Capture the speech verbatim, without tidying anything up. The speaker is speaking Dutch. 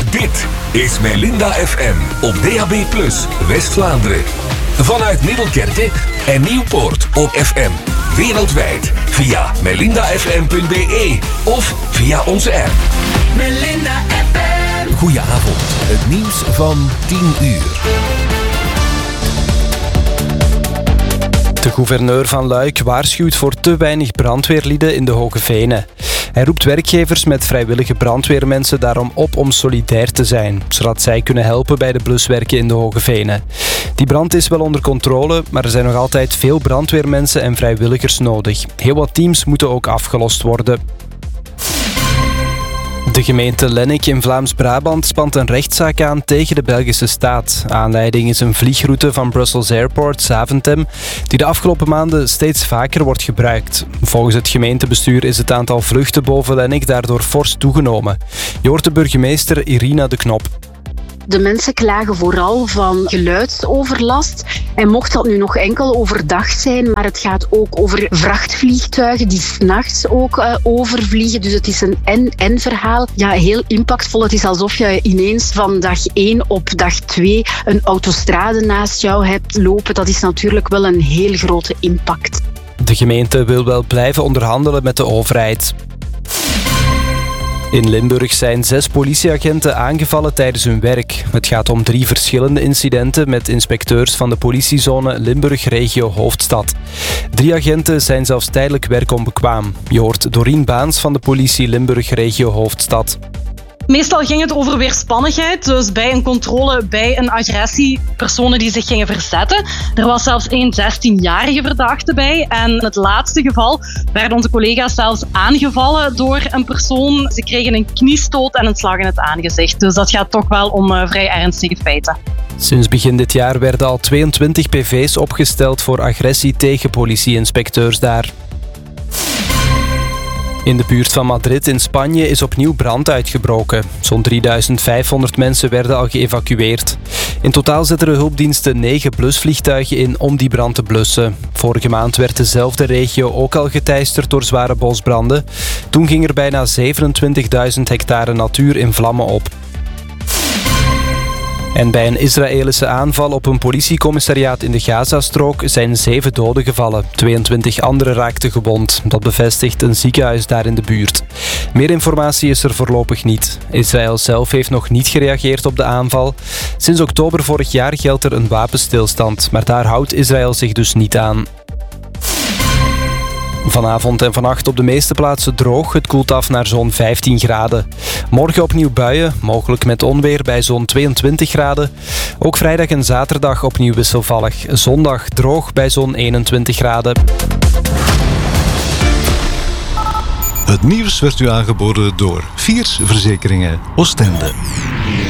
Dit is Melinda F M op D A B plus, West-Vlaanderen. Vanuit Middelkerke en Nieuwpoort op F M. Wereldwijd via melinda f m punt b e of via onze app. Melinda F M. Goedenavond, het nieuws van tien uur. De gouverneur van Luik waarschuwt voor te weinig brandweerlieden in de Hoge Venen. Hij roept werkgevers met vrijwillige brandweermensen daarom op om solidair te zijn, zodat zij kunnen helpen bij de bluswerken in de Hoge Venen. Die brand is wel onder controle, maar er zijn nog altijd veel brandweermensen en vrijwilligers nodig. Heel wat teams moeten ook afgelost worden. De gemeente Lennik in Vlaams-Brabant spant een rechtszaak aan tegen de Belgische staat. Aanleiding is een vliegroute van Brussels Airport, Zaventem, die de afgelopen maanden steeds vaker wordt gebruikt. Volgens het gemeentebestuur is het aantal vluchten boven Lennik daardoor fors toegenomen. Je hoort de burgemeester Irina de Knop. De mensen klagen vooral van geluidsoverlast. En mocht dat nu nog enkel overdag zijn, maar het gaat ook over vrachtvliegtuigen die 's nachts ook uh, overvliegen. Dus het is een en-en verhaal. Ja, heel impactvol. Het is alsof je ineens van dag één op dag twee een autostrade naast jou hebt lopen. Dat is natuurlijk wel een heel grote impact. De gemeente wil wel blijven onderhandelen met de overheid. In Limburg zijn zes politieagenten aangevallen tijdens hun werk. Het gaat om drie verschillende incidenten met inspecteurs van de politiezone Limburg-regio Hoofdstad. Drie agenten zijn zelfs tijdelijk werkonbekwaam. Je hoort Dorien Baans van de politie Limburg-regio Hoofdstad. Meestal ging het over weerspannigheid, dus bij een controle, bij een agressie, personen die zich gingen verzetten. Er was zelfs één zestienjarige verdachte bij en in het laatste geval werden onze collega's zelfs aangevallen door een persoon. Ze kregen een kniestoot en een slag in het aangezicht, dus dat gaat toch wel om uh, vrij ernstige feiten. Sinds begin dit jaar werden al tweeëntwintig P V's opgesteld voor agressie tegen politieinspecteurs daar. In de buurt van Madrid in Spanje is opnieuw brand uitgebroken. Zo'n drieduizend vijfhonderd mensen werden al geëvacueerd. In totaal zetten de hulpdiensten negen blusvliegtuigen in om die brand te blussen. Vorige maand werd dezelfde regio ook al geteisterd door zware bosbranden. Toen ging er bijna zevenentwintigduizend hectare natuur in vlammen op. En bij een Israëlische aanval op een politiecommissariaat in de Gazastrook zijn zeven doden gevallen. tweeëntwintig anderen raakten gewond. Dat bevestigt een ziekenhuis daar in de buurt. Meer informatie is er voorlopig niet. Israël zelf heeft nog niet gereageerd op de aanval. Sinds oktober vorig jaar geldt er een wapenstilstand, maar daar houdt Israël zich dus niet aan. Vanavond en vannacht op de meeste plaatsen droog. Het koelt af naar zo'n vijftien graden. Morgen opnieuw buien, mogelijk met onweer bij zo'n tweeëntwintig graden. Ook vrijdag en zaterdag opnieuw wisselvallig. Zondag droog bij zo'n eenentwintig graden. Het nieuws werd u aangeboden door Viers Verzekeringen Oostende.